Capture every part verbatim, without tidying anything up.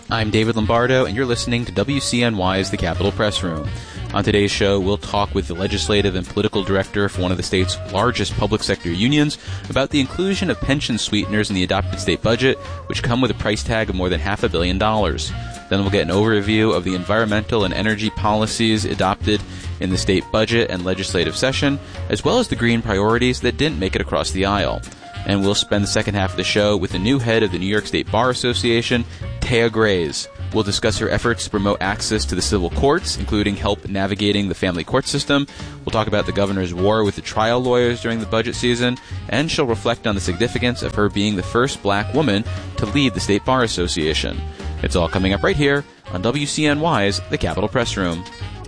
I'm David Lombardo, and you're listening to W C N Y's The Capitol Press Room. On today's show, we'll talk with the legislative and political director for one of the state's largest public sector unions about the inclusion of pension sweeteners in the adopted state budget, which come with a price tag of more than half a billion dollars. Then we'll get an overview of the environmental and energy policies adopted in the state budget and legislative session, as well as the green priorities that didn't make it across the aisle. And we'll spend the second half of the show with the new head of the New York State Bar Association, Taya Grays. We'll discuss her efforts to promote access to the civil courts, including help navigating the family court system. We'll talk about the governor's war with the trial lawyers during the budget season, and she'll reflect on the significance of her being the first black woman to lead the State Bar Association. It's all coming up right here on W C N Y's The Capitol Press Room.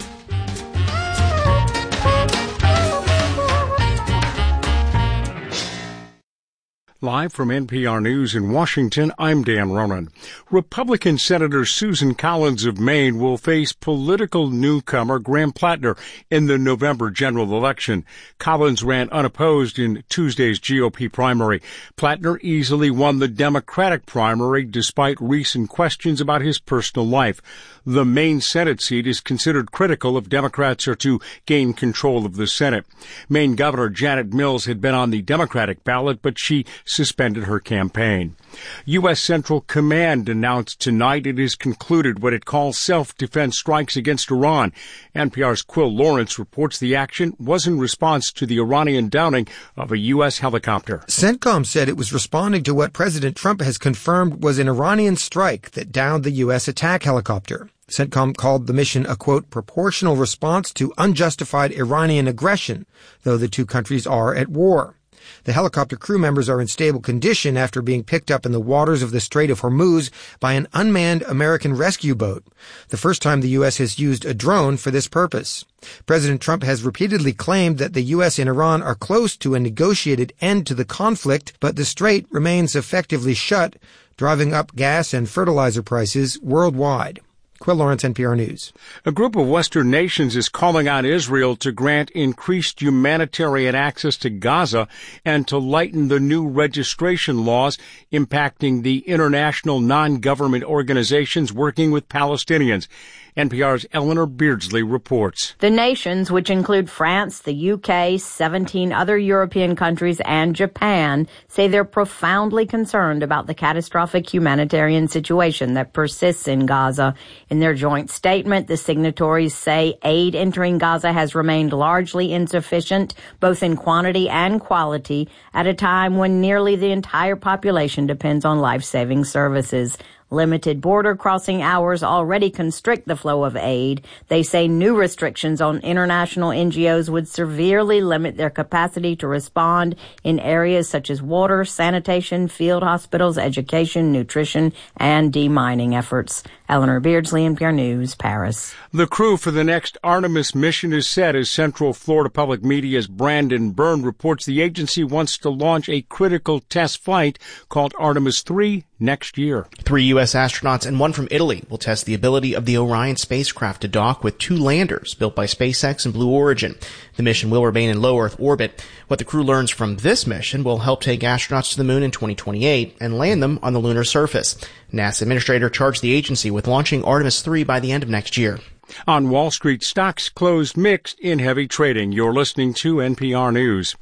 Live from N P R News in Washington, I'm Dan Ronan. Republican Senator Susan Collins of Maine will face political newcomer Graham Plattner in the November general election. Collins ran unopposed in Tuesday's G O P primary. Plattner easily won the Democratic primary despite recent questions about his personal life. The Maine Senate seat is considered critical if Democrats are to gain control of the Senate. Maine Governor Janet Mills had been on the Democratic ballot, but she suspended her campaign. U S. Central Command announced tonight it has concluded what it calls self-defense strikes against Iran. N P R's Quill Lawrence reports the action was in response to the Iranian downing of a U S helicopter. CENTCOM said it was responding to what President Trump has confirmed was an Iranian strike that downed the U S attack helicopter. CENTCOM called the mission a, quote, proportional response to unjustified Iranian aggression, though the two countries are at war. The helicopter crew members are in stable condition after being picked up in the waters of the Strait of Hormuz by an unmanned American rescue boat, the first time the U S has used a drone for this purpose. President Trump has repeatedly claimed that the U S and Iran are close to a negotiated end to the conflict, but the strait remains effectively shut, driving up gas and fertilizer prices worldwide. Quill Lawrence, N P R News. A group of Western nations is calling on Israel to grant increased humanitarian access to Gaza and to lighten the new registration laws impacting the international non-government organizations working with Palestinians. N P R's Eleanor Beardsley reports. The nations, which include France, the U K, seventeen other European countries, and Japan, say they're profoundly concerned about the catastrophic humanitarian situation that persists in Gaza. In their joint statement, the signatories say aid entering Gaza has remained largely insufficient, both in quantity and quality, at a time when nearly the entire population depends on life-saving services. Limited border crossing hours already constrict the flow of aid. They say new restrictions on international N G Os would severely limit their capacity to respond in areas such as water, sanitation, field hospitals, education, nutrition, and demining efforts. Eleanor Beardsley, N P R News, Paris. The crew for the next Artemis mission is set as Central Florida Public Media's Brandon Byrne reports the agency wants to launch a critical test flight called Artemis three next year. Three U S astronauts and one from Italy will test the ability of the Orion spacecraft to dock with two landers built by SpaceX and Blue Origin. The mission will remain in low Earth orbit. What the crew learns from this mission will help take astronauts to the moon in twenty twenty-eight and land them on the lunar surface. NASA administrator charged the agency with launching Artemis three by the end of next year. On Wall Street, stocks closed mixed in heavy trading. You're listening to N P R News.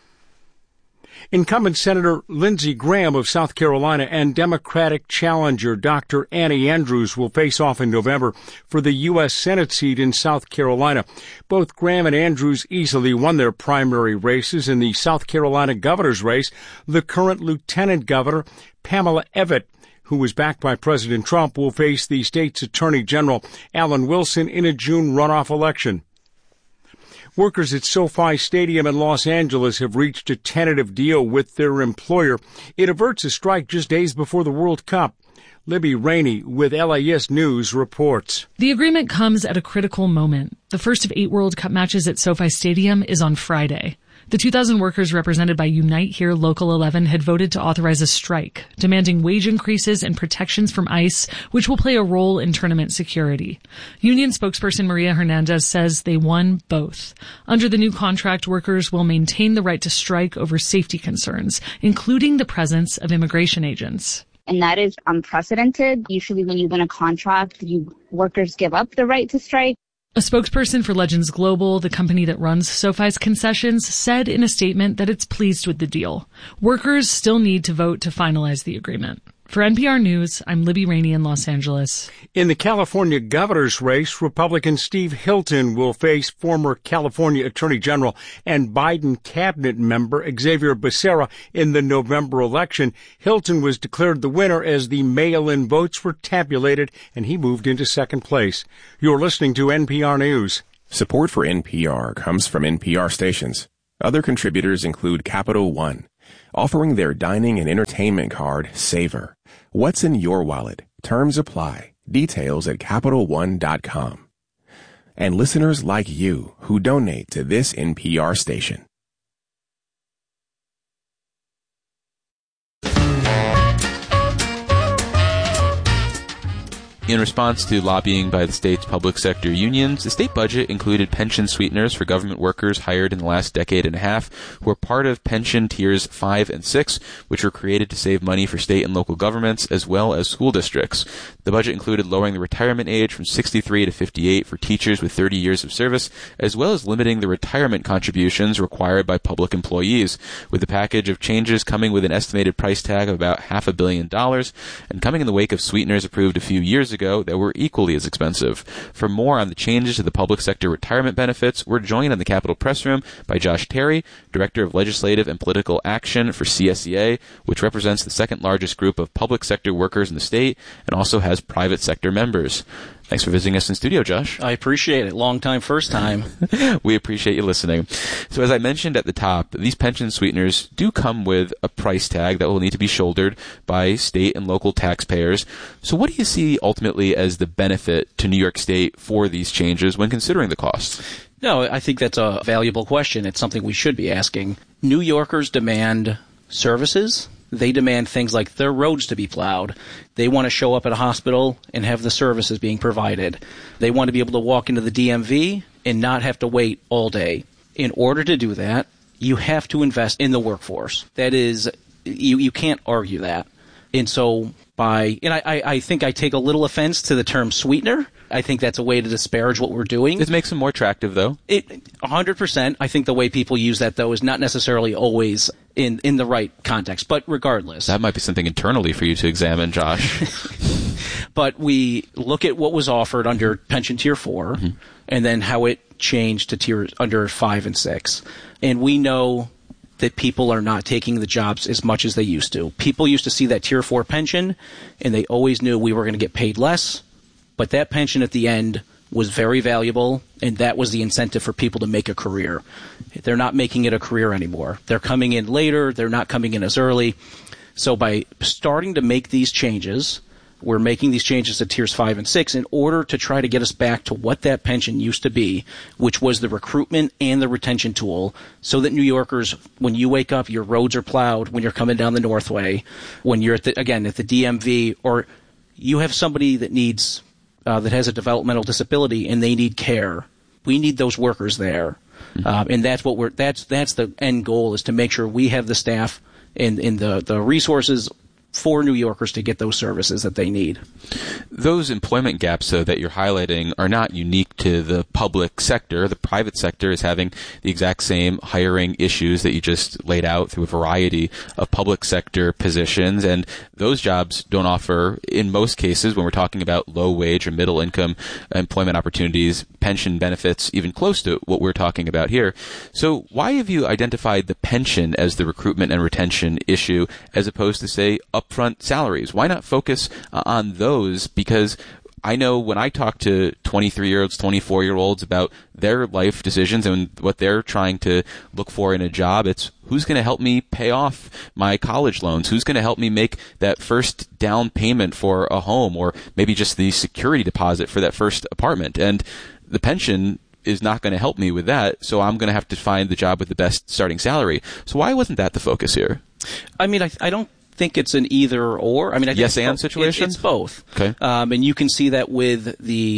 Incumbent Senator Lindsey Graham of South Carolina and Democratic challenger Doctor Annie Andrews will face off in November for the U S. Senate seat in South Carolina. Both Graham and Andrews easily won their primary races. In the South Carolina governor's race, the current Lieutenant Governor, Pamela Evette, who was backed by President Trump, will face the state's Attorney General, Alan Wilson, in a June runoff election. Workers at SoFi Stadium in Los Angeles have reached a tentative deal with their employer. It averts a strike just days before the World Cup. Libby Rainey with L A S News reports. The agreement comes at a critical moment. The first of eight World Cup matches at SoFi Stadium is on Friday. The two thousand workers represented by Unite Here Local eleven had voted to authorize a strike, demanding wage increases and protections from ICE, which will play a role in tournament security. Union spokesperson Maria Hernandez says they won both. Under the new contract, workers will maintain the right to strike over safety concerns, including the presence of immigration agents. and that is unprecedented. Usually when you win a contract, you workers give up the right to strike. A spokesperson for Legends Global, the company that runs SoFi's concessions, said in a statement that it's pleased with the deal. Workers still need to vote to finalize the agreement. For N P R News, I'm Libby Rainey in Los Angeles. In the California governor's race, Republican Steve Hilton will face former California Attorney General and Biden cabinet member Xavier Becerra in the November election. Hilton was declared the winner as the mail-in votes were tabulated, and he moved into second place. You're listening to N P R News. Support for N P R comes from N P R stations. Other contributors include Capital One, offering their dining and entertainment card, Savor. What's in your wallet? Terms apply. Details at Capital One dot com. And listeners like you who donate to this N P R station. In response to lobbying by the state's public sector unions, the state budget included pension sweeteners for government workers hired in the last decade and a half who are part of pension tiers five and six, which were created to save money for state and local governments as well as school districts. The budget included lowering the retirement age from sixty-three to fifty-eight for teachers with thirty years of service, as well as limiting the retirement contributions required by public employees, with the package of changes coming with an estimated price tag of about half a billion dollars, and coming in the wake of sweeteners approved a few years ago that were equally as expensive. For more on the changes to the public sector retirement benefits, we're joined in the Capitol Press Room by Josh Terry, Director of Legislative and Political Action for C S E A, which represents the second largest group of public sector workers in the state and also has private sector members. Thanks for visiting us in studio, Josh. I appreciate it. Long time, first time. We appreciate you listening. So as I mentioned at the top, these pension sweeteners do come with a price tag that will need to be shouldered by state and local taxpayers. So what do you see ultimately as the benefit to New York State for these changes when considering the costs? No, I think that's a valuable question. It's something we should be asking. New Yorkers demand services. They demand things like their roads to be plowed. They want to show up at a hospital and have the services being provided. They want to be able to walk into the D M V and not have to wait all day. In order to do that, you have to invest in the workforce. That is, you, you can't argue that. And so by, and I, I think I take a little offense to the term sweetener. I think that's a way to disparage what we're doing. It makes them more attractive, though. It, one hundred percent. I think the way people use that, though, is not necessarily always in, in the right context. But regardless. That might be something internally for you to examine, Josh. But we look at what was offered under pension tier four, mm-hmm. and then how it changed to tier under five and six. And we know that people are not taking the jobs as much as they used to. People used to see that tier four pension, and they always knew we were going to get paid less. But that pension at the end was very valuable, and that was the incentive for people to make a career. They're not making it a career anymore. They're coming in later. They're not coming in as early. So by starting to make these changes, we're making these changes to tiers five and six in order to try to get us back to what that pension used to be, which was the recruitment and the retention tool, so that New Yorkers, when you wake up, your roads are plowed when you're coming down the Northway, when you're, at the, again, at the D M V, or you have somebody that needs... Uh, that has a developmental disability and they need care. We need those workers there, mm-hmm. uh, and that's what we're. That's that's the end goal, is to make sure we have the staff and, and the the resources for New Yorkers to get those services that they need. Those employment gaps, though, that you're highlighting are not unique to the public sector. The private sector is having the exact same hiring issues that you just laid out through a variety of public sector positions, and those jobs don't offer, in most cases, when we're talking about low wage or middle income employment opportunities, pension benefits even close to what we're talking about here. So why have you identified the pension as the recruitment and retention issue as opposed to, say, upfront salaries? Why not focus uh, on those? Because I know when I talk to twenty-three-year-olds, twenty-four-year-olds about their life decisions and what they're trying to look for in a job, it's who's going to help me pay off my college loans? Who's going to help me make that first down payment for a home, or maybe just the security deposit for that first apartment? And the pension is not going to help me with that, so I'm going to have to find the job with the best starting salary. So why wasn't that the focus here? I mean, I, I don't think it's an either or. I mean, I think yes it's and both. situation. It's, it's both. Okay. Um, and you can see that with the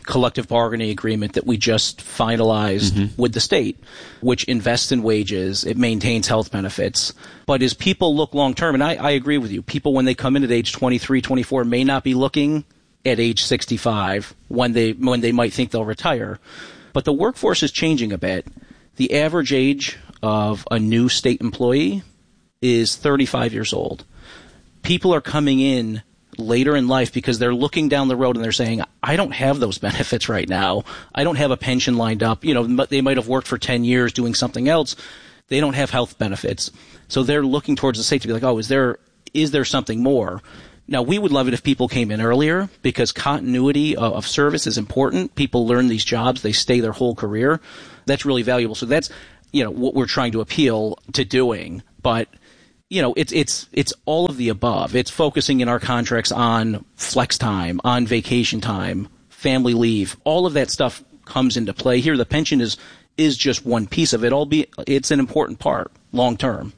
collective bargaining agreement that we just finalized mm-hmm. with the state, which invests in wages, it maintains health benefits. But as people look long term, and I, I agree with you, people when they come in at age twenty-three, twenty-four may not be looking at age sixty-five when they when they might think they'll retire. But the workforce is changing a bit. The average age of a new state employee is thirty-five years old. People are coming in later in life because they're looking down the road and they're saying, I don't have those benefits right now. I don't have a pension lined up. You know, they might have worked for ten years doing something else. They don't have health benefits. So they're looking towards the state to be like, oh, is there is there something more? Now, we would love it if people came in earlier because continuity of, of service is important. People learn these jobs. They stay their whole career. That's really valuable. So that's, you know, what we're trying to appeal to doing. But you know, it's it's it's all of the above. It's focusing in our contracts on flex time, on vacation time, family leave. All of that stuff comes into play here. The pension is is just one piece of it. All be it's an important part long term.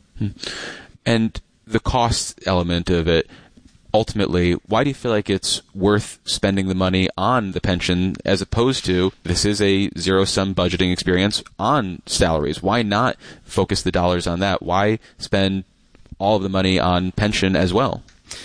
And the cost element of it, ultimately, why do you feel like it's worth spending the money on the pension as opposed to this is a zero-sum budgeting experience on salaries? Why not focus the dollars on that? Why spend all of the money on pension as well?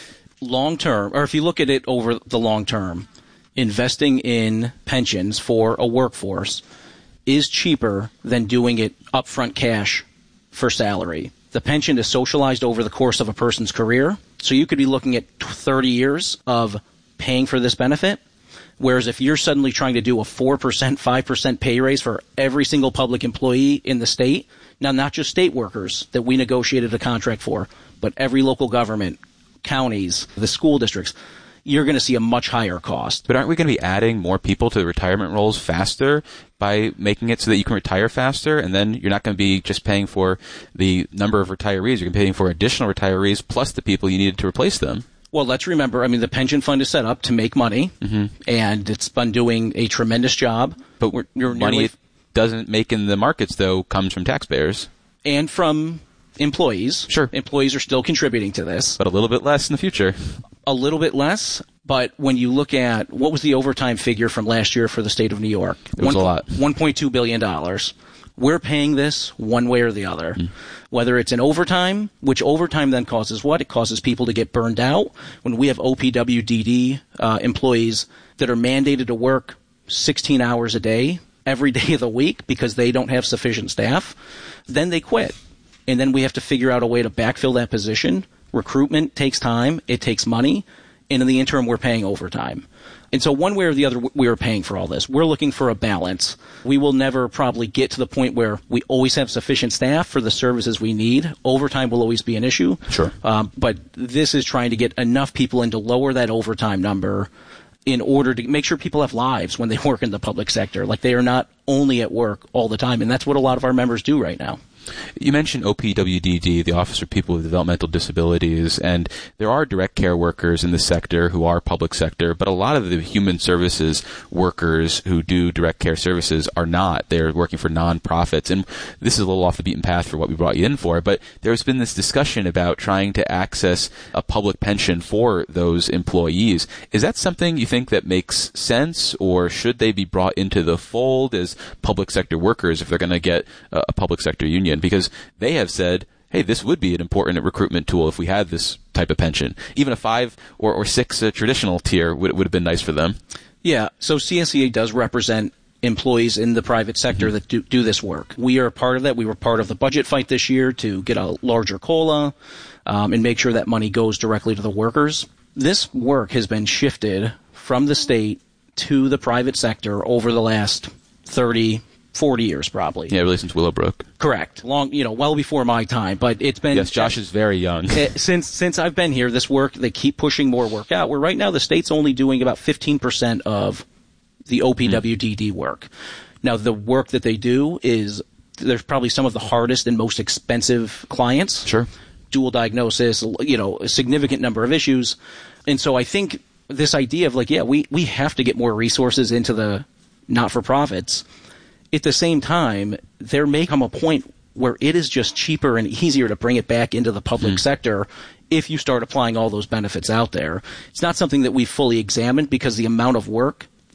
Long term, or if you look at it over the long term, investing in pensions for a workforce is cheaper than doing it upfront cash for salary. The pension is socialized over the course of a person's career, so you could be looking at thirty years of paying for this benefit, whereas if you're suddenly trying to do a four percent, five percent pay raise for every single public employee in the state, now, not just state workers that we negotiated a contract for, but every local government, counties, the school districts, you're going to see a much higher cost. But aren't we going to be adding more people to the retirement rolls faster by making it so that you can retire faster? And then you're not going to be just paying for the number of retirees. You're going to be paying for additional retirees plus the people you needed to replace them. Well, let's remember, I mean, the pension fund is set up to make money, mm-hmm. and it's been doing a tremendous job. But we're, you're money nearly doesn't make in the markets, though, comes from taxpayers. And from employees. Sure. Employees are still contributing to this. But a little bit less in the future. A little bit less. But when you look at what was the overtime figure from last year for the state of New York? It was one, a lot. one point two billion dollars. We're paying this one way or the other. Mm. Whether it's in overtime, which overtime then causes what? It causes people to get burned out. When we have O P W D D uh, employees that are mandated to work sixteen hours a day, every day of the week because they don't have sufficient staff, then they quit. And then we have to figure out a way to backfill that position. Recruitment takes time. It takes money. And in the interim, we're paying overtime. And so one way or the other, we are paying for all this. We're looking for a balance. We will never probably get to the point where we always have sufficient staff for the services we need. Overtime will always be an issue. Sure. Um, but this is trying to get enough people in to lower that overtime number in order to make sure people have lives when they work in the public sector. Like they are not only at work all the time. And that's what a lot of our members do right now. You mentioned O P W D D, the Office for People with Developmental Disabilities, and there are direct care workers in the sector who are public sector, but a lot of the human services workers who do direct care services are not. They're working for nonprofits, and this is a little off the beaten path for what we brought you in for, but there's been this discussion about trying to access a public pension for those employees. Is that something you think that makes sense, or should they be brought into the fold as public sector workers if they're going to get a public sector union? Because they have said, hey, this would be an important recruitment tool if we had this type of pension. Even a five or, or six uh, traditional tier would, would have been nice for them. Yeah, so C S E A does represent employees in the private sector mm-hmm. that do, do this work. We are part of that. We were part of the budget fight this year to get a larger COLA um, and make sure that money goes directly to the workers. This work has been shifted from the state to the private sector over the last thirty, forty years probably. Yeah, really since Willowbrook. Correct. Long, you know, well before my time, but it's been... Yes, Josh is very young. since since I've been here, this work, they keep pushing more work out, where right now the state's only doing about fifteen percent of the O P W D D mm. work. Now, the work that they do is, there's probably some of the hardest and most expensive clients. Sure. Dual diagnosis, you know, a significant number of issues. And so I think this idea of like, yeah, we, we have to get more resources into the not-for-profits. At the same time, there may come a point where it is just cheaper and easier to bring it back into the public mm. sector if you start applying all those benefits out there. It's not something that we fully examined because the amount of work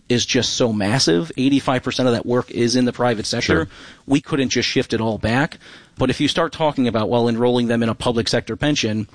is just so massive. eighty-five percent of that work is in the private sector. Sure. We couldn't just shift it all back. But if you start talking about, well, enrolling them in a public sector pension,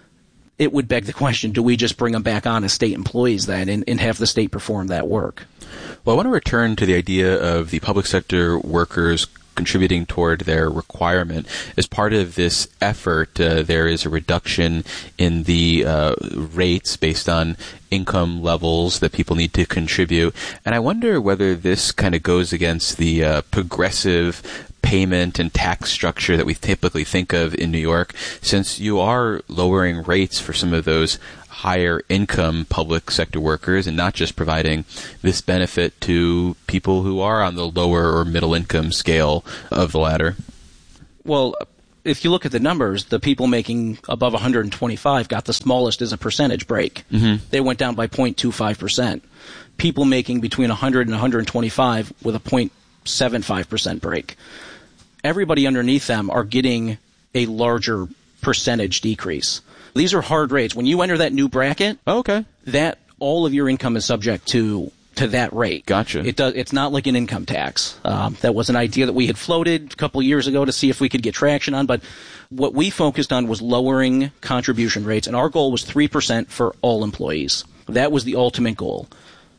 it would beg the question, do we just bring them back on as state employees then and, and have the state perform that work? Well, I want to return to the idea of the public sector workers contributing toward their requirement. As part of this effort, uh, there is a reduction in the uh, rates based on income levels that people need to contribute. And I wonder whether this kind of goes against the uh, progressive payment and tax structure that we typically think of in New York, since you are lowering rates for some of those higher income public sector workers and not just providing this benefit to people who are on the lower or middle income scale of the ladder. Well, if you look at the numbers, the people making above one hundred twenty-five got the smallest as a percentage break. Mm-hmm. They went down by zero point two five percent. People making between one hundred and one hundred twenty-five with a zero point seven five percent break. Everybody underneath them are getting a larger percentage decrease. These are hard rates. When you enter that new bracket, oh, okay, that all of your income is subject to to that rate. Gotcha. It does. It's not like an income tax. Um, that was an idea that we had floated a couple of years ago to see if we could get traction on. But what we focused on was lowering contribution rates, and our goal was three percent for all employees. That was the ultimate goal.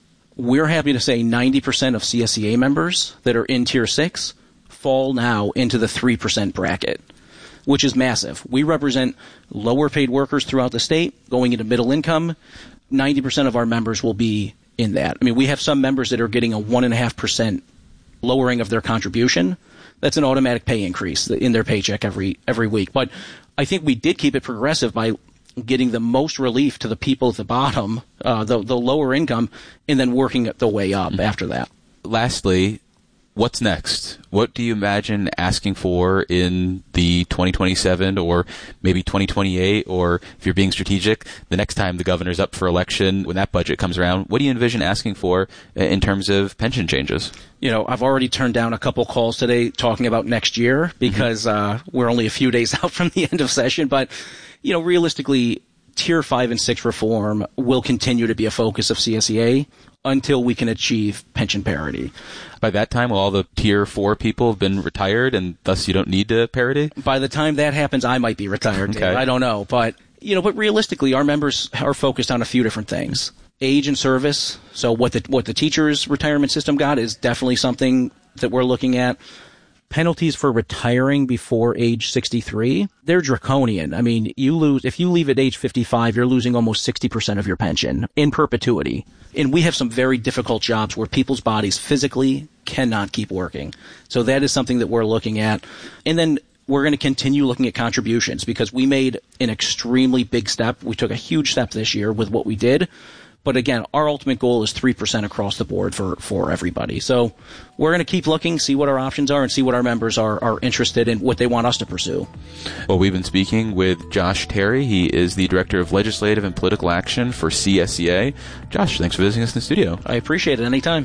We're happy to say ninety percent of C S E A members that are in Tier six fall now into the three percent bracket, which is massive. We represent lower paid workers throughout the state going into middle income. ninety percent of our members will be in that. I mean, we have some members that are getting a one point five percent lowering of their contribution. That's an automatic pay increase in their paycheck every every week. But I think we did keep it progressive by getting the most relief to the people at the bottom, uh, the, the lower income, and then working the way up mm-hmm. after that. Lastly, what's next? What do you imagine asking for in the twenty twenty-seven or maybe twenty twenty-eight, or if you're being strategic, the next time the governor's up for election, when that budget comes around, what do you envision asking for in terms of pension changes? You know, I've already turned down a couple calls today talking about next year because mm-hmm. uh, we're only a few days out from the end of session. But, you know, realistically, Tier five and six reform will continue to be a focus of C S E A until we can achieve pension parity. By that time, will all the Tier four people have been retired, and thus you don't need to parity? By the time that happens, I might be retired. Okay. Dave. I don't know. But, you know, but realistically, our members are focused on a few different things. Age and service. So what the what the teachers' retirement system got is definitely something that we're looking at. Penalties for retiring before age sixty-three, they're draconian. I mean, you lose, if you leave at age fifty-five, you're losing almost sixty percent of your pension in perpetuity. And we have some very difficult jobs where people's bodies physically cannot keep working. So that is something that we're looking at. And then we're going to continue looking at contributions because we made an extremely big step. We took a huge step this year with what we did. But again, our ultimate goal is three percent across the board for, for everybody. So we're going to keep looking, see what our options are, and see what our members are, are interested in, what they want us to pursue. Well, we've been speaking with Josh Terry. He is the Director of Legislative and Political Action for C S E A. Josh, thanks for visiting us in the studio. I appreciate it. Anytime.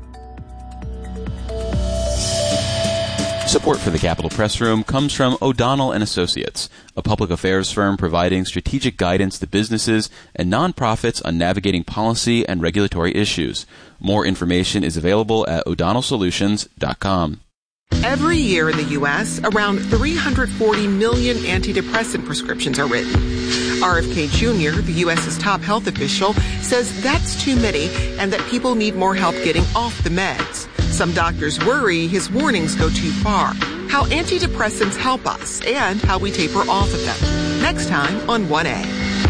Support for the Capitol Press Room comes from O'Donnell and Associates, a public affairs firm providing strategic guidance to businesses and nonprofits on navigating policy and regulatory issues. More information is available at o'donnell solutions dot com. Every year in the U S, around three hundred forty million antidepressant prescriptions are written. R F K Junior, the U S's top health official, says that's too many and that people need more help getting off the meds. Some doctors worry his warnings go too far. How antidepressants help us and how we taper off of them. Next time on one A.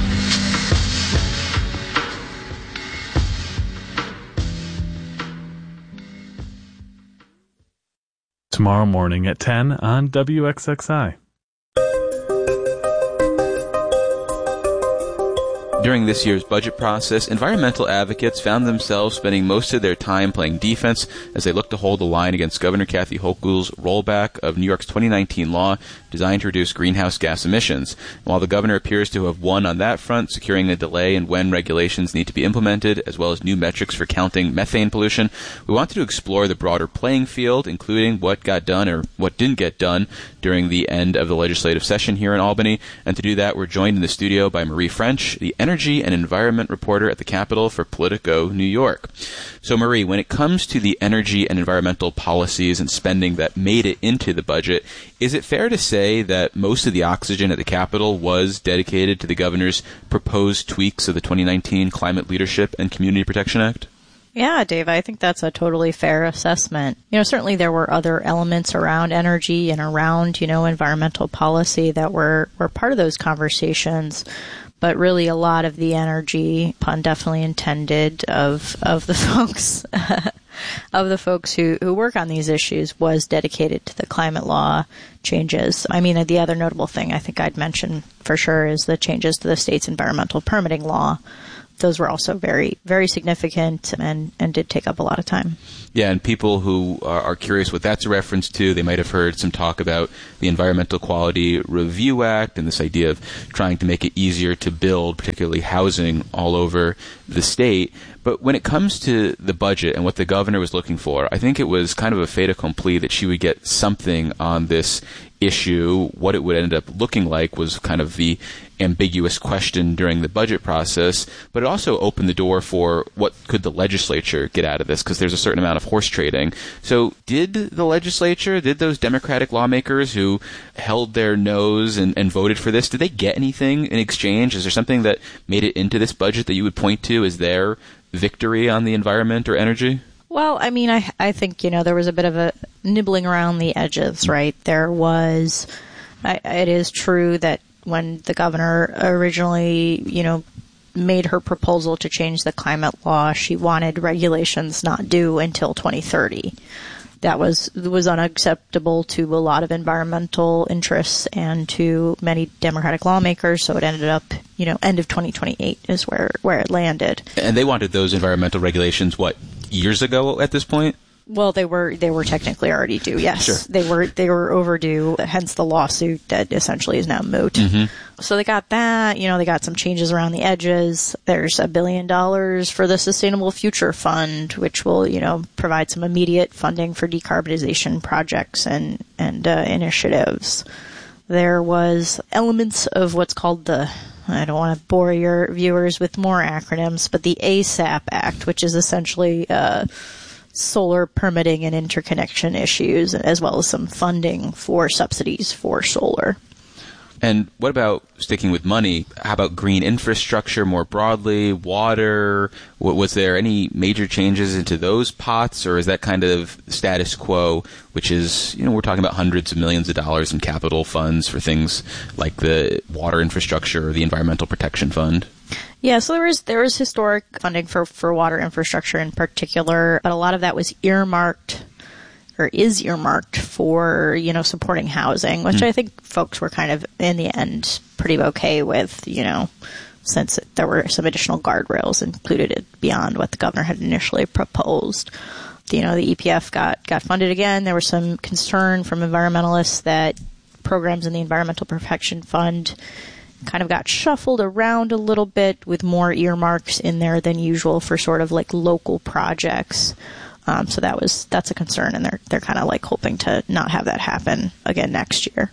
Tomorrow morning at ten on W X X I. During this year's budget process, environmental advocates found themselves spending most of their time playing defense as they looked to hold the line against Governor Kathy Hochul's rollback of New York's twenty nineteen law designed to reduce greenhouse gas emissions. And while the governor appears to have won on that front, securing a delay in when regulations need to be implemented, as well as new metrics for counting methane pollution, we wanted to explore the broader playing field, including what got done or what didn't get done during the end of the legislative session here in Albany. And to do that, we're joined in the studio by Marie French, the energy energy and environment reporter at the Capitol for Politico New York. So, Marie, when it comes to the energy and environmental policies and spending that made it into the budget, is it fair to say that most of the oxygen at the Capitol was dedicated to the governor's proposed tweaks of the twenty nineteen Climate Leadership and Community Protection Act? Yeah, Dave, I think that's a totally fair assessment. You know, certainly there were other elements around energy and around, you know, environmental policy that were, were part of those conversations. But really a lot of the energy, pun definitely intended, of, of the folks, of the folks who, who work on these issues was dedicated to the climate law changes. I mean, the other notable thing I think I'd mention for sure is the changes to the state's environmental permitting law. Those were also very, very significant and, and did take up a lot of time. Yeah, and people who are, are curious what that's a reference to, they might have heard some talk about the Environmental Quality Review Act and this idea of trying to make it easier to build, particularly housing, all over the state. But when it comes to the budget and what the governor was looking for, I think it was kind of a fait accompli that she would get something on this issue. What it would end up looking like was kind of the ambiguous question during the budget process, but it also opened the door for what could the legislature get out of this, because there's a certain amount of horse trading. So did the legislature, did those Democratic lawmakers who held their nose and, and voted for this, did they get anything in exchange? Is there something that made it into this budget that you would point to as their victory on the environment or energy? Well, I mean, I I think, you know, there was a bit of a nibbling around the edges, right? There was, I, it is true that when the governor originally, you know, made her proposal to change the climate law, she wanted regulations not due until twenty thirty. That was was unacceptable to a lot of environmental interests and to many Democratic lawmakers, so it ended up, you know, end of twenty twenty-eight is where, where it landed. And they wanted those environmental regulations, what, years ago at this point? Well, they were they were technically already due. Yes, sure. they were they were overdue. Hence the lawsuit that essentially is now moot. Mm-hmm. So they got that. You know, they got some changes around the edges. There's a billion dollars for the Sustainable Future Fund, which will, you know, provide some immediate funding for decarbonization projects and and uh, initiatives. There was elements of what's called the, I don't want to bore your viewers with more acronyms, but the A S A P Act, which is essentially uh, solar permitting and interconnection issues, as well as some funding for subsidies for solar. And what about, sticking with money, how about green infrastructure more broadly, water? Was there any major changes into those pots, or is that kind of status quo, which is, you know, we're talking about hundreds of millions of dollars in capital funds for things like the water infrastructure or the Environmental Protection Fund? Yeah, so there was there was historic funding for, for water infrastructure in particular, but a lot of that was earmarked or is earmarked for, you know, supporting housing, which mm. I think folks were kind of, in the end, pretty okay with, you know, since there were some additional guardrails included beyond what the governor had initially proposed. You know, the E P F got, got funded again. There was some concern from environmentalists that programs in the Environmental Protection Fund kind of got shuffled around a little bit with more earmarks in there than usual for sort of like local projects. Um, so that was that's a concern, and they're they're kind of like hoping to not have that happen again next year.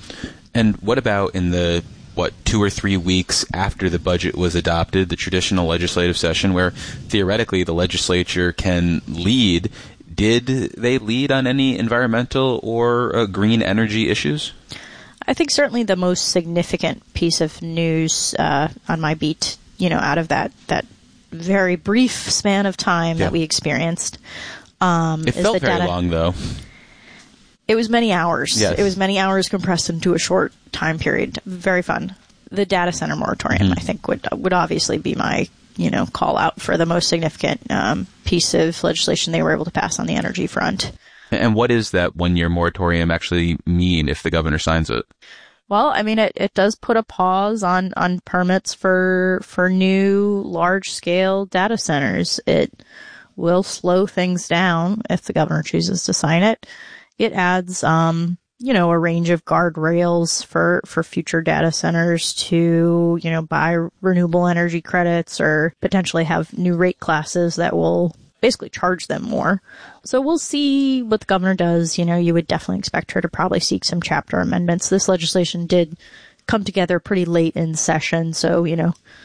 And what about in the what two or three weeks after the budget was adopted, the traditional legislative session, where theoretically the legislature can lead? Did they lead on any environmental or uh, green energy issues? I think certainly the most significant piece of news uh, on my beat, you know, out of that that. very brief span of time yeah. that we experienced. Um, it felt the very data- long, though. It was many hours. Yes. It was many hours compressed into a short time period. Very fun. The data center moratorium, mm-hmm. I think, would would obviously be my, you know, call out for the most significant um, piece of legislation they were able to pass on the energy front. And what does that one-year moratorium actually mean if the governor signs it? Well, I mean, it, it does put a pause on, on permits for for new large-scale data centers. It will slow things down if the governor chooses to sign it. It adds, um, you know, a range of guardrails for, for future data centers to, you know, buy renewable energy credits or potentially have new rate classes that will basically charge them more. So we'll see what the governor does. You know, you would definitely expect her to probably seek some chapter amendments. This legislation did come together pretty late in session, so, you know,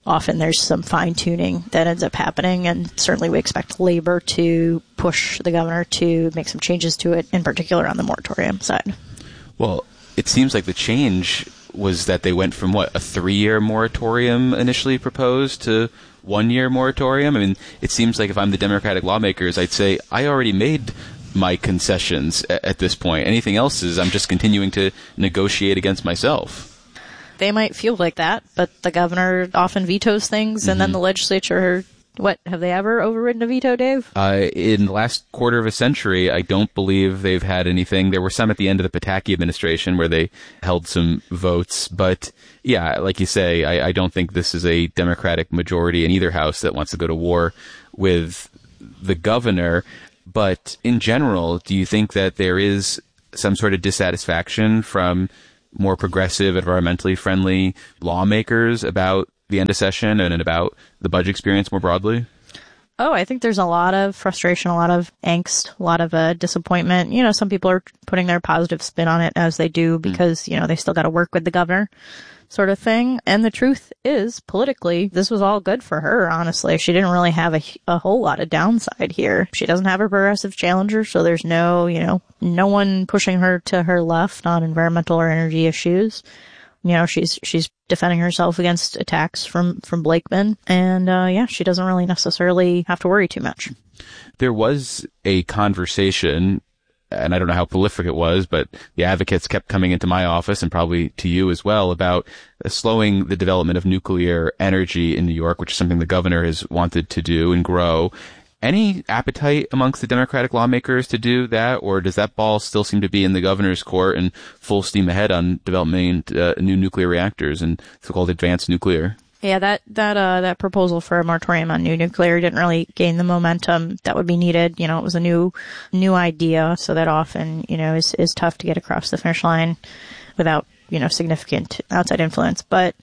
often there's some fine-tuning that ends up happening, and certainly we expect labor to push the governor to make some changes to it, in particular on the moratorium side. Well, it seems like the change was that they went from, what, a three-year moratorium initially proposed to one-year moratorium? I mean, it seems like if I'm the Democratic lawmakers, I'd say, I already made my concessions at, at this point. Anything else is I'm just continuing to negotiate against myself. They might feel like that, but the governor often vetoes things, mm-hmm. and then the legislature... What, have they ever overridden a veto, Dave? Uh, in the last quarter of a century, I don't believe they've had anything. There were some at the end of the Pataki administration where they held some votes. But, yeah, like you say, I, I don't think this is a Democratic majority in either house that wants to go to war with the governor. But in general, do you think that there is some sort of dissatisfaction from more progressive, environmentally friendly lawmakers about the end of session and about the budget experience more broadly? Oh, I think there's a lot of frustration, a lot of angst, a lot of uh, disappointment. You know, some people are putting their positive spin on it, as they do, because, mm. you know, they still got to work with the governor, sort of thing. And the truth is, politically, this was all good for her, honestly. She didn't really have a, a whole lot of downside here. She doesn't have a progressive challenger, so there's no, you know, no one pushing her to her left on environmental or energy issues. You know, she's she's defending herself against attacks from, from Blakeman. And, uh, yeah, she doesn't really necessarily have to worry too much. There was a conversation, and I don't know how prolific it was, but the advocates kept coming into my office and probably to you as well about uh, slowing the development of nuclear energy in New York, which is something the governor has wanted to do and grow. Any appetite amongst the Democratic lawmakers to do that, or does that ball still seem to be in the governor's court and full steam ahead on developing uh, new nuclear reactors and so-called advanced nuclear? Yeah, that that uh, that proposal for a moratorium on new nuclear didn't really gain the momentum that would be needed. You know, it was a new new idea, so that often, you know, is is tough to get across the finish line without, you know, significant outside influence. But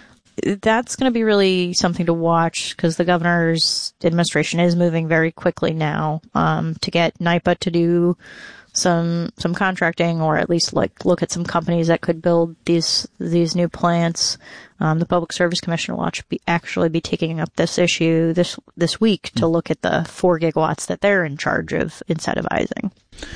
that's going to be really something to watch, because the governor's administration is moving very quickly now um, to get NYPA to do some some contracting, or at least like look at some companies that could build these these new plants. Um, the Public Service Commission will be, actually be taking up this issue this this week to look at the four gigawatts that they're in charge of incentivizing.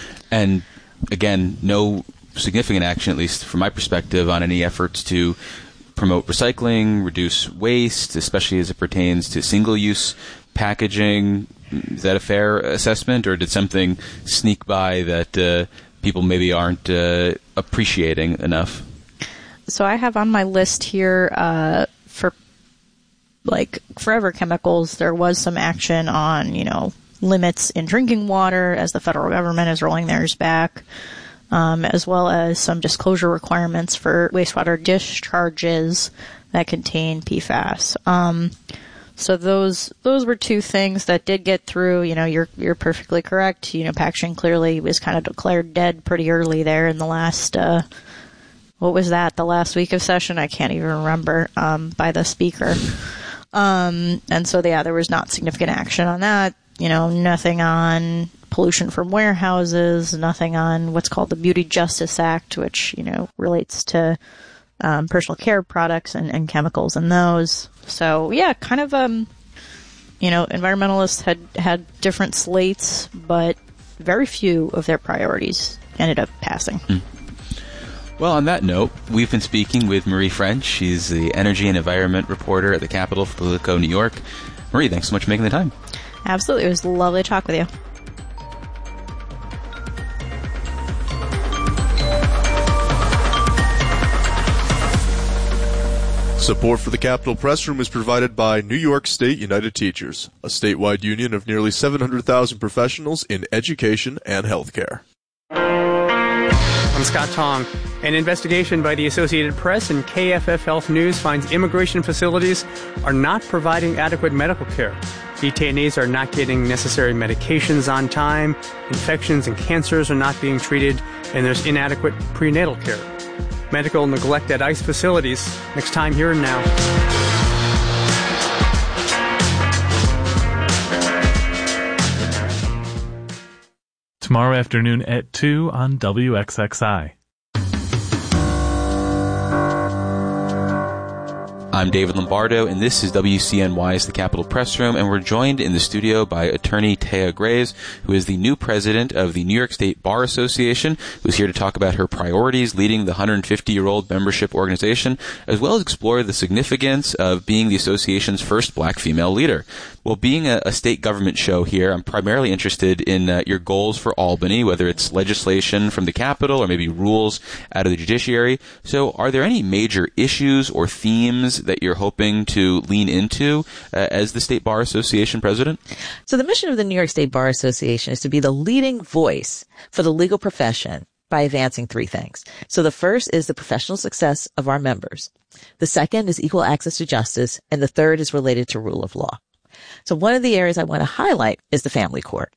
And again, no significant action, at least from my perspective, on any efforts to promote recycling, reduce waste, especially as it pertains to single-use packaging. Is that a fair assessment, or did something sneak by that uh, people maybe aren't uh, appreciating enough? So I have on my list here uh, for, like, Forever Chemicals, there was some action on, you know, limits in drinking water as the federal government is rolling theirs back. Um, as well as some disclosure requirements for wastewater discharges that contain P FAS. Um, so those those were two things that did get through. You know, you're you're perfectly correct. You know, packaging clearly was kind of declared dead pretty early there in the last, uh, what was that, the last week of session? I can't even remember, um, by the speaker. Um, and so, yeah, there was not significant action on that. You know, nothing on pollution from warehouses, nothing on what's called the Beauty Justice Act, which, you know, relates to um, personal care products and, and chemicals in those. So, yeah, kind of, um, you know, environmentalists had, had different slates, but very few of their priorities ended up passing. Mm. Well, on that note, we've been speaking with Marie French. She's the energy and environment reporter at the Capitol for Politico New York. Marie, thanks so much for making the time. Absolutely. It was lovely to talk with you. Support for the Capitol Press Room is provided by New York State United Teachers, a statewide union of nearly seven hundred thousand professionals in education and healthcare. I'm Scott Tong. An investigation by the Associated Press and K F F Health News finds immigration facilities are not providing adequate medical care. Detainees are not getting necessary medications on time, infections and cancers are not being treated, and there's inadequate prenatal care. Medical neglect at ICE facilities. Next time, Here and Now. Tomorrow afternoon at two on W X X I. I'm David Lombardo, and this is W C N Y's The Capitol Press Room, and we're joined in the studio by attorney Taya Graves, who is the new president of the New York State Bar Association, who's here to talk about her priorities leading the one hundred fifty-year-old membership organization, as well as explore the significance of being the association's first black female leader. Well, being a, a state government show here, I'm primarily interested in uh, your goals for Albany, whether it's legislation from the Capitol or maybe rules out of the judiciary. So are there any major issues or themes that you're hoping to lean into uh, as the State Bar Association president? So the mission of the New York State Bar Association is to be the leading voice for the legal profession by advancing three things. So the first is the professional success of our members. The second is equal access to justice. And the third is related to rule of law. So one of the areas I want to highlight is the family court.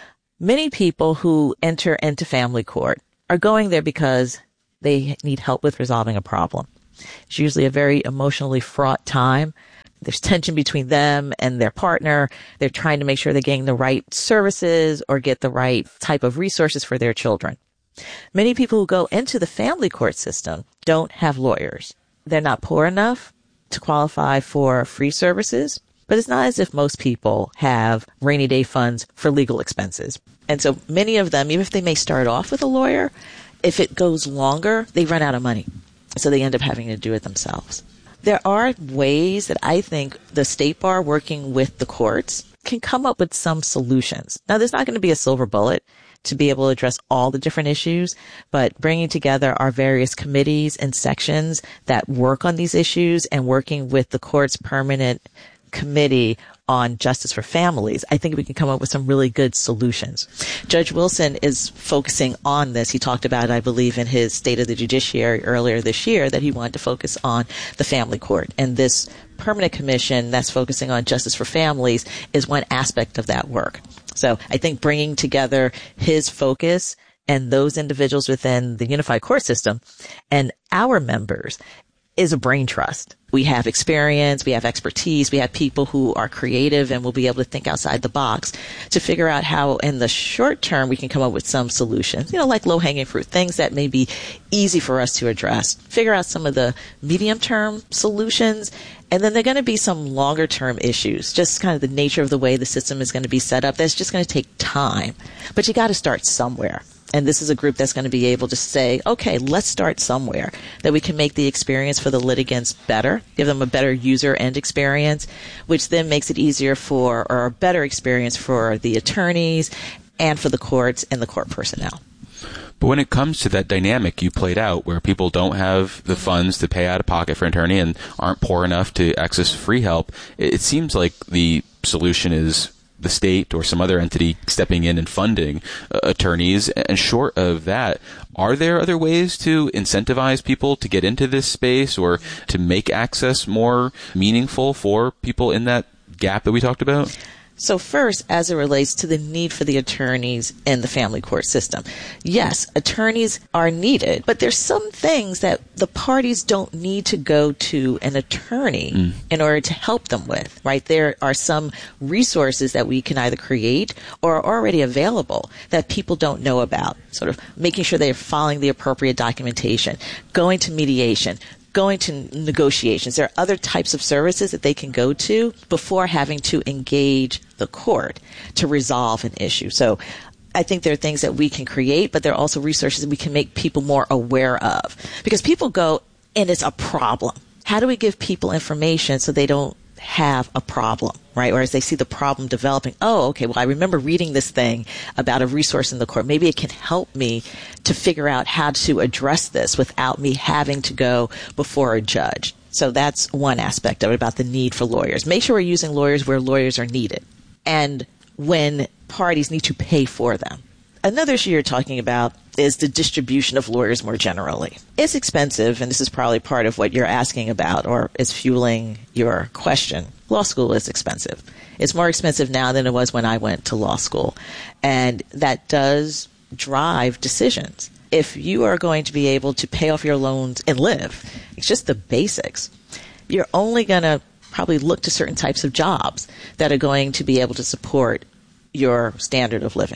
Many people who enter into family court are going there because they need help with resolving a problem. It's usually a very emotionally fraught time. There's tension between them and their partner. They're trying to make sure they're getting the right services or get the right type of resources for their children. Many people who go into the family court system don't have lawyers. They're not poor enough to qualify for free services. But it's not as if most people have rainy day funds for legal expenses. And so many of them, even if they may start off with a lawyer, if it goes longer, they run out of money. So they end up having to do it themselves. There are ways that I think the State Bar working with the courts can come up with some solutions. Now, there's not going to be a silver bullet to be able to address all the different issues, but bringing together our various committees and sections that work on these issues and working with the court's permanent committee on justice for families, I think we can come up with some really good solutions. Judge Wilson is focusing on this. He talked about it, I believe, in his State of the Judiciary earlier this year, that he wanted to focus on the family court. And this permanent commission that's focusing on justice for families is one aspect of that work. So I think bringing together his focus and those individuals within the unified court system and our members is a brain trust. We have experience, we have expertise, we have people who are creative and will be able to think outside the box to figure out how in the short term we can come up with some solutions, you know, like low-hanging fruit, things that may be easy for us to address, figure out some of the medium-term solutions, and then there are going to be some longer-term issues, just kind of the nature of the way the system is going to be set up. That's just going to take time, but you got to start somewhere. And this is a group that's going to be able to say, okay, let's start somewhere, that we can make the experience for the litigants better, give them a better user end experience, which then makes it easier for, or a better experience for the attorneys and for the courts and the court personnel. But when it comes to that dynamic you played out, where people don't have the funds to pay out of pocket for an attorney and aren't poor enough to access free help, it seems like the solution is the state or some other entity stepping in and funding uh, attorneys. And short of that, are there other ways to incentivize people to get into this space or to make access more meaningful for people in that gap that we talked about? So first, as it relates to the need for the attorneys in the family court system, yes, attorneys are needed, but there's some things that the parties don't need to go to an attorney mm. in order to help them with, right? There are some resources that we can either create or are already available that people don't know about, sort of making sure they're following the appropriate documentation, going to mediation, going to negotiations. There are other types of services that they can go to before having to engage the court to resolve an issue. So I think there are things that we can create, but there are also resources that we can make people more aware of. Because people go, and it's a problem. How do we give people information so they don't have a problem, right? Or as they see the problem developing, oh, okay, well, I remember reading this thing about a resource in the court. Maybe it can help me to figure out how to address this without me having to go before a judge. So that's one aspect of it, about the need for lawyers. Make sure we're using lawyers where lawyers are needed and when parties need to pay for them. Another issue you're talking about is the distribution of lawyers more generally. It's expensive, and this is probably part of what you're asking about or is fueling your question. Law school is expensive. It's more expensive now than it was when I went to law school, and that does drive decisions. If you are going to be able to pay off your loans and live, it's just the basics. You're only going to probably look to certain types of jobs that are going to be able to support your standard of living.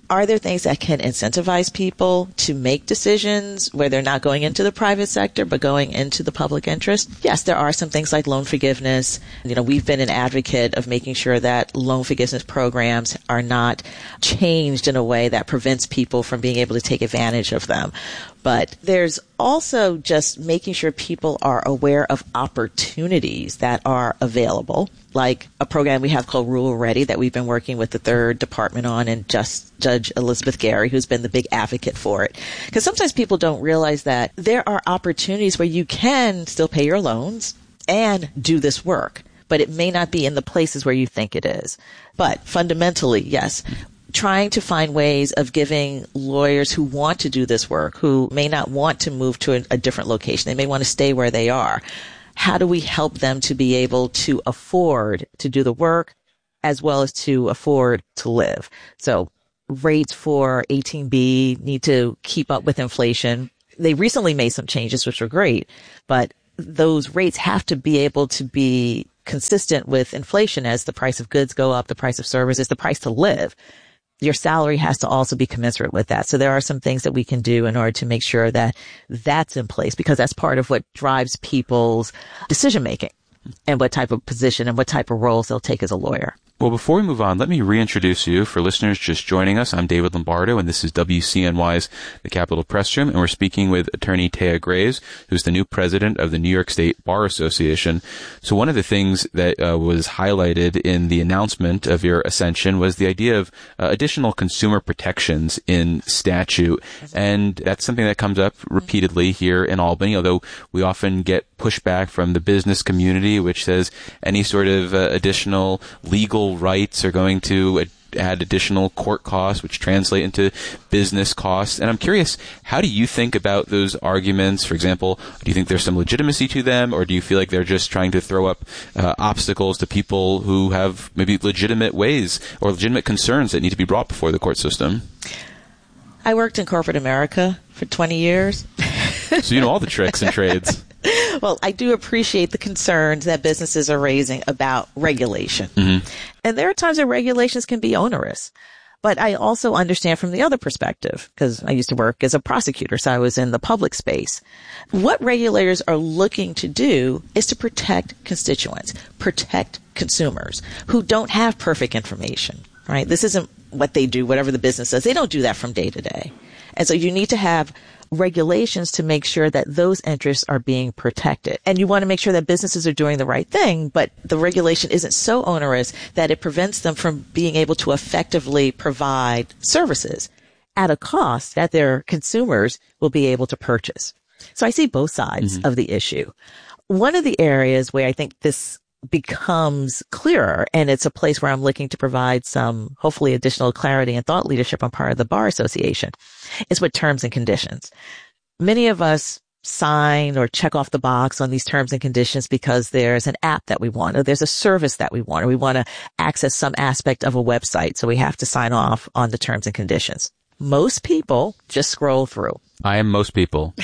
Are there things that can incentivize people to make decisions where they're not going into the private sector but going into the public interest? Yes, there are some things like loan forgiveness. You know, we've been an advocate of making sure that loan forgiveness programs are not changed in a way that prevents people from being able to take advantage of them. But there's also just making sure people are aware of opportunities that are available, like a program we have called Rural Ready that we've been working with the third department on, and just Judge Elizabeth Gary, who's been the big advocate for it. Because sometimes people don't realize that there are opportunities where you can still pay your loans and do this work, but it may not be in the places where you think it is. But fundamentally, yes, trying to find ways of giving lawyers who want to do this work, who may not want to move to a, a different location, they may want to stay where they are. How do we help them to be able to afford to do the work as well as to afford to live? So rates for eighteen B need to keep up with inflation. They recently made some changes, which are great, but those rates have to be able to be consistent with inflation. As the price of goods go up, the price of services, the price to live, your salary has to also be commensurate with that. So there are some things that we can do in order to make sure that that's in place, because that's part of what drives people's decision making and what type of position and what type of roles they'll take as a lawyer. Well, before we move on, let me reintroduce you. For listeners just joining us, I'm David Lombardo, and this is W C N Y's The Capitol Press Room, and we're speaking with attorney Taya Graves, who's the new president of the New York State Bar Association. So one of the things that uh, was highlighted in the announcement of your ascension was the idea of uh, additional consumer protections in statute, and that's something that comes up repeatedly here in Albany, although we often get pushback from the business community, which says any sort of uh, additional legal rights are going to ad- add additional court costs, which translate into business costs. And I'm curious, how do you think about those arguments? For example, do you think there's some legitimacy to them, or do you feel like they're just trying to throw up uh, obstacles to people who have maybe legitimate ways or legitimate concerns that need to be brought before the court system? I worked in corporate America for twenty years. So you know all the tricks and trades. Well, I do appreciate the concerns that businesses are raising about regulation. Mm-hmm. And there are times that regulations can be onerous. But I also understand from the other perspective, because I used to work as a prosecutor, so I was in the public space. What regulators are looking to do is to protect constituents, protect consumers who don't have perfect information, right? This isn't what they do, whatever the business does. They don't do that from day to day. And so you need to have regulations to make sure that those interests are being protected. And you want to make sure that businesses are doing the right thing, but the regulation isn't so onerous that it prevents them from being able to effectively provide services at a cost that their consumers will be able to purchase. So I see both sides mm-hmm. of the issue. One of the areas where I think this becomes clearer, and it's a place where I'm looking to provide some, hopefully, additional clarity and thought leadership on part of the Bar Association, is with terms and conditions. Many of us sign or check off the box on these terms and conditions because there's an app that we want, or there's a service that we want, or we want to access some aspect of a website, so we have to sign off on the terms and conditions. Most people just scroll through. I am most people.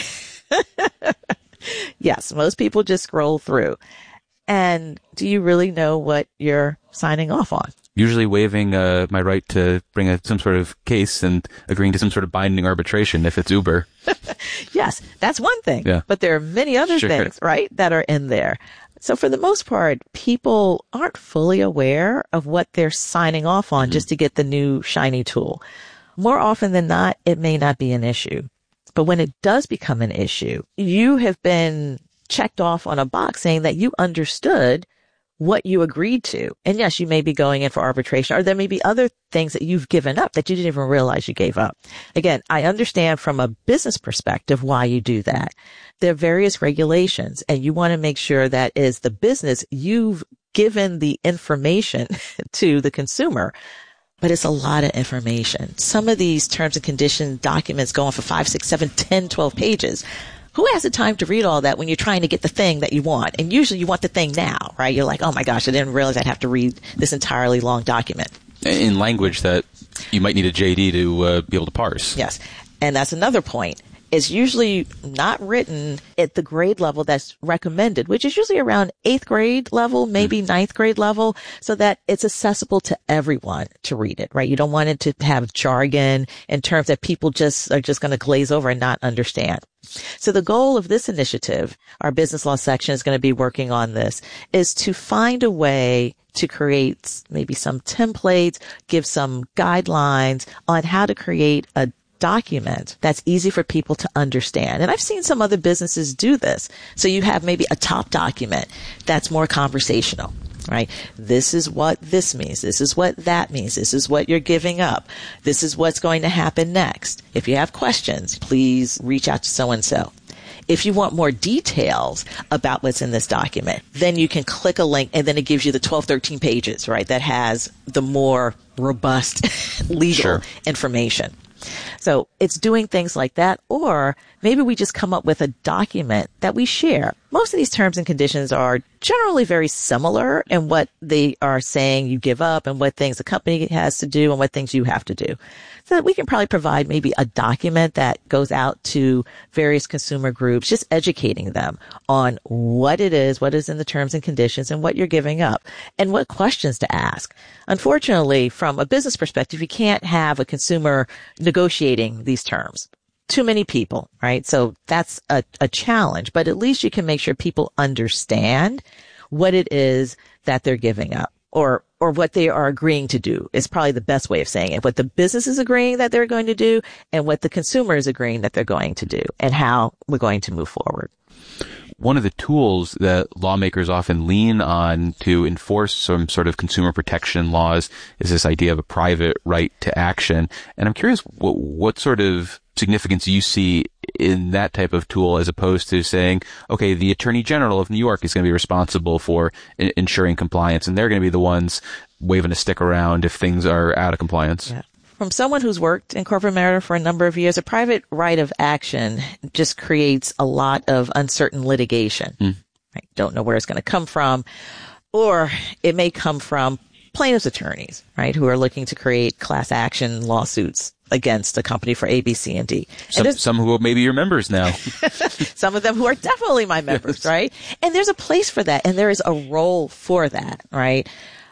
Yes, most people just scroll through. And do you really know what you're signing off on? Usually waiving uh, my right to bring a, some sort of case and agreeing to some sort of binding arbitration if it's Uber. Yes, that's one thing. Yeah. But there are many other sure. things, right, that are in there. So for the most part, people aren't fully aware of what they're signing off on mm-hmm. just to get the new shiny tool. More often than not, it may not be an issue. But when it does become an issue, you have been checked off on a box saying that you understood what you agreed to. And yes, you may be going in for arbitration, or there may be other things that you've given up that you didn't even realize you gave up. Again, I understand from a business perspective why you do that. There are various regulations, and you want to make sure that as the business, you've given the information to the consumer. But it's a lot of information. Some of these terms and conditions documents go on for five, six, seven, ten, twelve pages. Who has the time to read all that when you're trying to get the thing that you want? And usually you want the thing now, right? You're like, oh my gosh, I didn't realize I'd have to read this entirely long document. In language that you might need a J D to uh, be able to parse. Yes. And that's another point. is usually not written at the grade level that's recommended, which is usually around eighth grade level, maybe ninth grade level, so that it's accessible to everyone to read it, right? You don't want it to have jargon and terms that people just are just going to glaze over and not understand. So the goal of this initiative, our business law section is going to be working on this, is to find a way to create maybe some templates, give some guidelines on how to create a document that's easy for people to understand. And I've seen some other businesses do this. So you have maybe a top document that's more conversational, right? This is what this means. This is what that means. This is what you're giving up. This is what's going to happen next. If you have questions, please reach out to so-and-so. If you want more details about what's in this document, then you can click a link and then it gives you the twelve, thirteen pages, right? That has the more robust legal Sure. information. So it's doing things like that, or maybe we just come up with a document that we share. Most of these terms and conditions are generally very similar in what they are saying you give up and what things the company has to do and what things you have to do. So that we can probably provide maybe a document that goes out to various consumer groups, just educating them on what it is, what is in the terms and conditions, and what you're giving up, and what questions to ask. Unfortunately, from a business perspective, you can't have a consumer negotiating these terms. Too many people, right? So that's a, a challenge, but at least you can make sure people understand what it is that they're giving up, or or what they are agreeing to do is probably the best way of saying it. What the business is agreeing that they're going to do and what the consumer is agreeing that they're going to do and how we're going to move forward. One of the tools that lawmakers often lean on to enforce some sort of consumer protection laws is this idea of a private right to action. And I'm curious what, what sort of significance you see in that type of tool as opposed to saying, okay, the Attorney General of New York is going to be responsible for I- ensuring compliance, and they're going to be the ones waving a stick around if things are out of compliance. Yeah. From someone who's worked in corporate America for a number of years, a private right of action just creates a lot of uncertain litigation. Mm. I don't know where it's going to come from, or it may come from plaintiff's attorneys, right, who are looking to create class action lawsuits against a company for A, B, C, and D. Some, and some who may be your members now. Some of them who are definitely my members, yes. Right? And there's a place for that, and there is a role for that, right?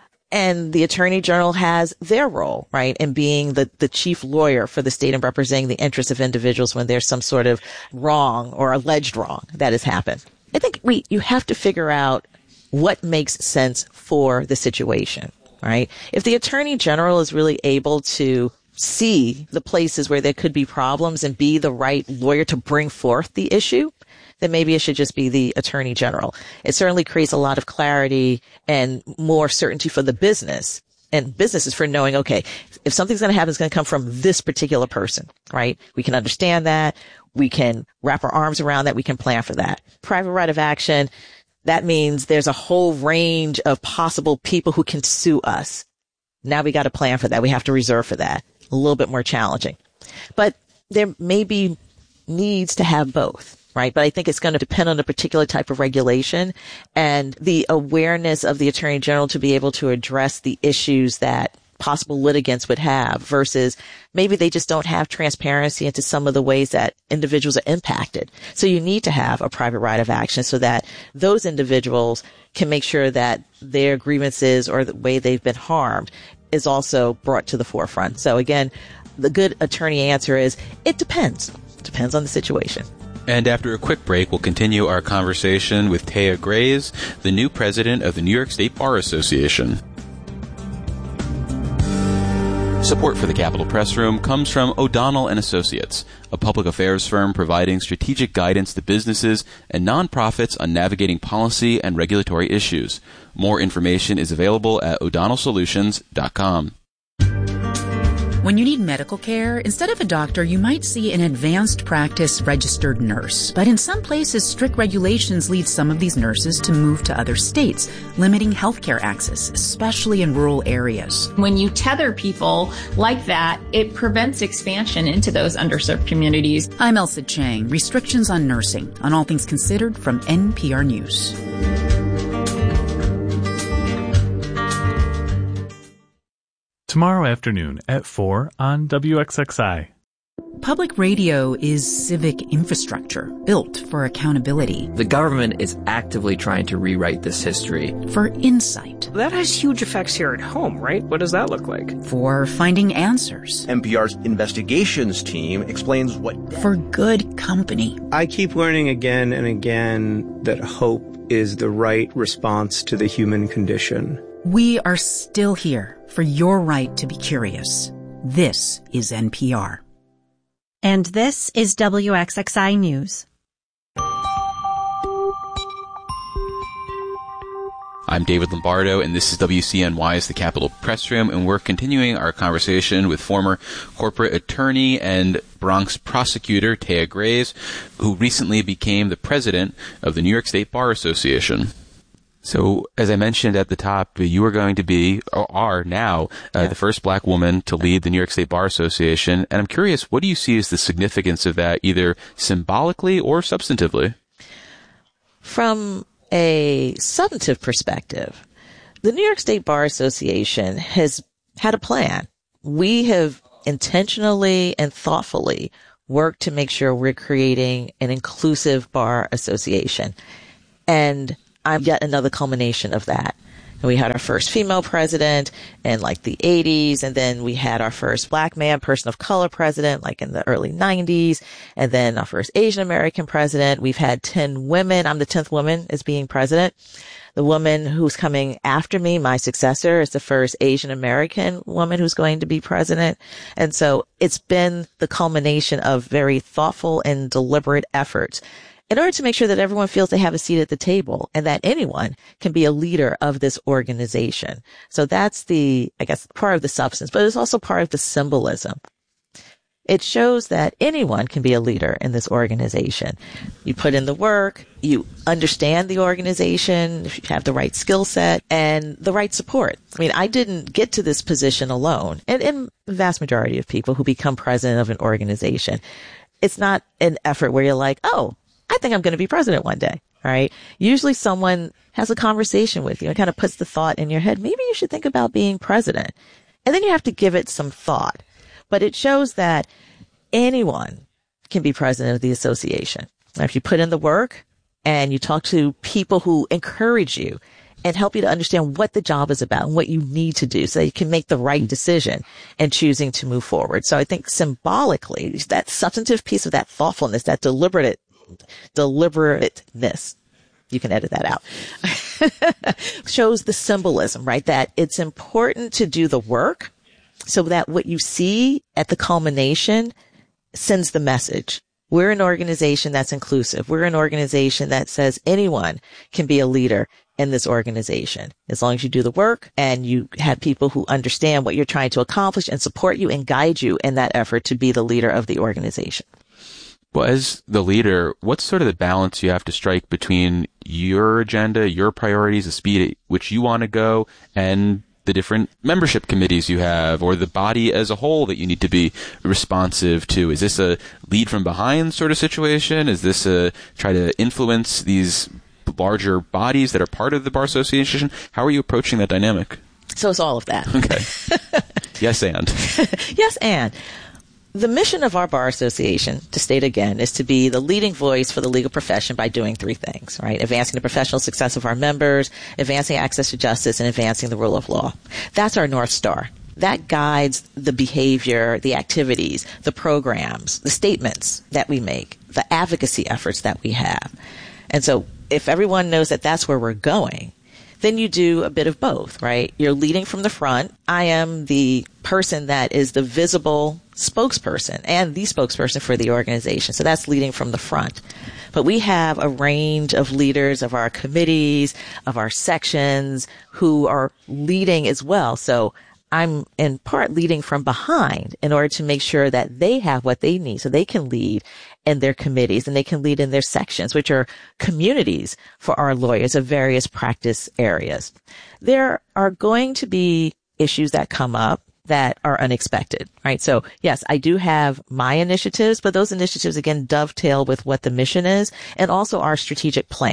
And the Attorney General has their role, right, in being the, the chief lawyer for the state and representing the interests of individuals when there's some sort of wrong or alleged wrong that has happened. I think we you have to figure out what makes sense for the situation, right? If the Attorney General is really able to see the places where there could be problems and be the right lawyer to bring forth the issue, then maybe it should just be the Attorney General. It certainly creates a lot of clarity and more certainty for the business and businesses for knowing, okay, if something's going to happen, it's going to come from this particular person, right? We can understand that. We can wrap our arms around that. We can plan for that. Private right of action, that means there's a whole range of possible people who can sue us. Now we got to plan for that. We have to reserve for that. A little bit more challenging. But there may be needs to have both. Right. But I think it's going to depend on a particular type of regulation and the awareness of the Attorney General to be able to address the issues that possible litigants would have versus maybe they just don't have transparency into some of the ways that individuals are impacted. So you need to have a private right of action so that those individuals can make sure that their grievances or the way they've been harmed is also brought to the forefront. So again, the good attorney answer is it depends. It depends on the situation. And after a quick break, we'll continue our conversation with Taya Grays, the new president of the New York State Bar Association. Support for the Capitol Press Room comes from O'Donnell and Associates, a public affairs firm providing strategic guidance to businesses and nonprofits on navigating policy and regulatory issues. More information is available at o'donnell solutions dot com. When you need medical care, instead of a doctor, you might see an advanced practice registered nurse. But in some places, strict regulations lead some of these nurses to move to other states, limiting healthcare access, especially in rural areas. When you tether people like that, it prevents expansion into those underserved communities. I'm Elsa Chang, Restrictions on Nursing, on All Things Considered from N P R News. Tomorrow afternoon at four on W X X I. Public radio is civic infrastructure built for accountability. The government is actively trying to rewrite this history. For insight. That has huge effects here at home, right? What does that look like? For finding answers. N P R's investigations team explains what... For good company. I keep learning again and again that hope is the right response to the human condition. We are still here for your right to be curious. This is N P R. And this is W X X I News. I'm David Lombardo, and this is W C N Y's The Capitol Press Room, and we're continuing our conversation with former corporate attorney and Bronx prosecutor Taya Graves, who recently became the president of the New York State Bar Association. So, as I mentioned at the top, you are going to be, or are now, uh, yeah. the first black woman to lead the New York State Bar Association. And I'm curious, what do you see as the significance of that, either symbolically or substantively? From a substantive perspective, the New York State Bar Association has had a plan. We have intentionally and thoughtfully worked to make sure we're creating an inclusive bar association. And I'm yet another culmination of that. And we had our first female president in like the eighties, and then we had our first black man, person of color president like in the early nineties, and then our first Asian American president. We've had ten women. I'm the tenth woman as being president. The woman who's coming after me, my successor, is the first Asian American woman who's going to be president. And so it's been the culmination of very thoughtful and deliberate efforts in order to make sure that everyone feels they have a seat at the table and that anyone can be a leader of this organization. So that's the, I guess, part of the substance, but it's also part of the symbolism. It shows that anyone can be a leader in this organization. You put in the work, you understand the organization, if you have the right skill set and the right support. I mean, I didn't get to this position alone. And in the vast majority of people who become president of an organization, it's not an effort where you're like, oh, I think I'm going to be president one day. All right. Usually someone has a conversation with you and kind of puts the thought in your head, maybe you should think about being president. And then you have to give it some thought. But it shows that anyone can be president of the association. Now, if you put in the work and you talk to people who encourage you and help you to understand what the job is about and what you need to do so you can make the right decision in choosing to move forward. So I think symbolically, that substantive piece of that thoughtfulness, that deliberate deliberateness, you can edit that out, shows the symbolism, right? That it's important to do the work so that what you see at the culmination sends the message. We're an organization that's inclusive. We're an organization that says anyone can be a leader in this organization. As long as you do the work and you have people who understand what you're trying to accomplish and support you and guide you in that effort to be the leader of the organization. Well, as the leader, what's sort of the balance you have to strike between your agenda, your priorities, the speed at which you want to go, and the different membership committees you have, or the body as a whole that you need to be responsive to? Is this a lead from behind sort of situation? Is this a try to influence these larger bodies that are part of the Bar Association? How are you approaching that dynamic? So it's all of that. Okay. Yes, and. Yes, and. The mission of our Bar Association, to state again, is to be the leading voice for the legal profession by doing three things, right? Advancing the professional success of our members, advancing access to justice, and advancing the rule of law. That's our North Star. That guides the behavior, the activities, the programs, the statements that we make, the advocacy efforts that we have. And so if everyone knows that that's where we're going, then you do a bit of both, right? You're leading from the front. I am the person that is the visible spokesperson and the spokesperson for the organization. So that's leading from the front. But we have a range of leaders of our committees, of our sections who are leading as well. So I'm in part leading from behind in order to make sure that they have what they need so they can lead in their committees and they can lead in their sections, which are communities for our lawyers of various practice areas. There are going to be issues that come up that are unexpected, right? So yes, I do have my initiatives, but those initiatives again dovetail with what the mission is and also our strategic plan.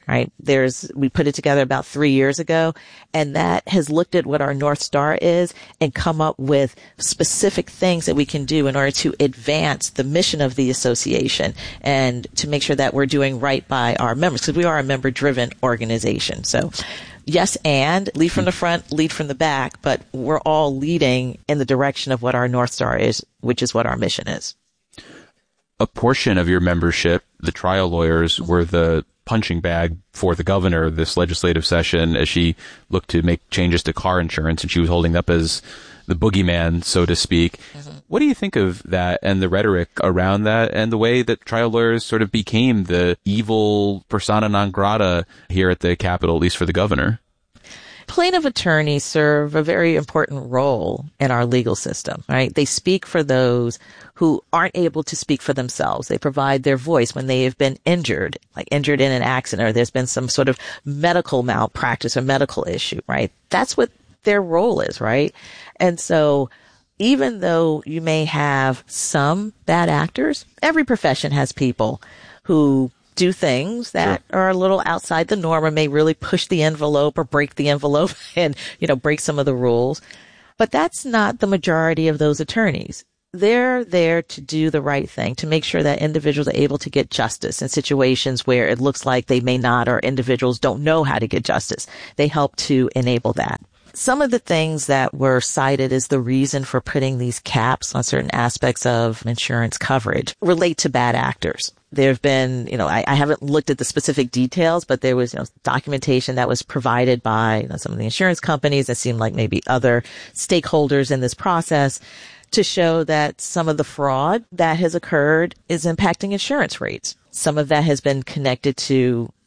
right? There's, we put it together about three years ago, and that has looked at what our North Star is and come up with specific things that we can do in order to advance the mission of the association and to make sure that we're doing right by our members, because we are a member-driven organization. So, yes, and lead from the front, lead from the back, but we're all leading in the direction of what our North Star is, which is what our mission is. A portion of your membership, the trial lawyers, were the punching bag for the governor this legislative session as she looked to make changes to car insurance, and she was holding up as the boogeyman, so to speak. Mm-hmm. What do you think of that and the rhetoric around that and the way that trial lawyers sort of became the evil persona non grata here at the Capitol, at least for the governor? Plaintiff attorneys serve a very important role in our legal system, right? They speak for those who aren't able to speak for themselves. They provide their voice when they have been injured, like injured in an accident, or there's been some sort of medical malpractice or medical issue, right? That's what their role is, right? And so even though you may have some bad actors, every profession has people who do things that sure. are a little outside the norm or may really push the envelope or break the envelope and, you know, break some of the rules. But that's not the majority of those attorneys. They're there to do the right thing, to make sure that individuals are able to get justice in situations where it looks like they may not, or individuals don't know how to get justice. They help to enable that. Some of the things that were cited as the reason for putting these caps on certain aspects of insurance coverage relate to bad actors. There have been, you know, I, I haven't looked at the specific details, but there was, you know, documentation that was provided by, you know, some of the insurance companies that seemed like maybe other stakeholders in this process to show that some of the fraud that has occurred is impacting insurance rates. Some of that has been connected to